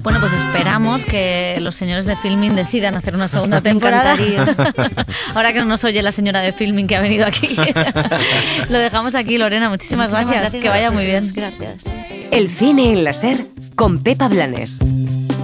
Bueno, pues esperamos que los señores de Filmin decidan hacer una segunda temporada. Me encantaría. Ahora que no nos oye la señora de Filmin que ha venido aquí. Lo dejamos aquí, Lorena. Muchísimas gracias. Que vaya muy bien. Gracias. El cine en la SER con Pepa Blanes.